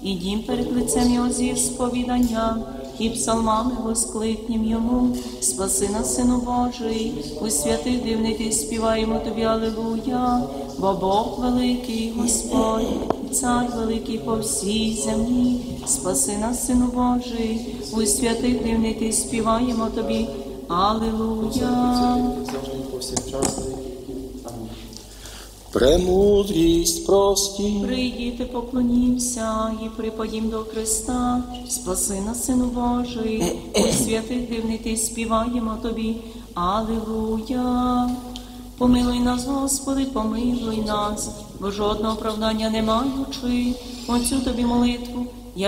і дім перед лицем його зі сповіданням, і псалмами воскликнім йому. Спаси нас, Сину Божий, у святих дивних і співаємо тобі алілуя, бо Бог великий Господь, Цар великий по всій землі. Спаси нас, Сину Божий, у святих дивних і співаємо тобі алілуя. Премудрість прості. Прийдіте, поклонімся і припадім до Христа. Спаси нас, Сину Божий, у святих дивних і співаємо тобі алілуя. Помилуй нас, Господи, помилуй нас, бо жодного оправдання не маючи, оцю тобі молитву